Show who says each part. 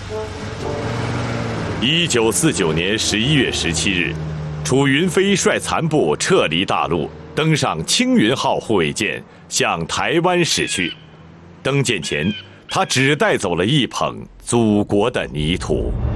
Speaker 1: 1949年11月17日，楚云飞率残部撤离大陆，登上青云号护卫舰，向台湾驶去。登舰前，他只带走了一捧祖国的泥土。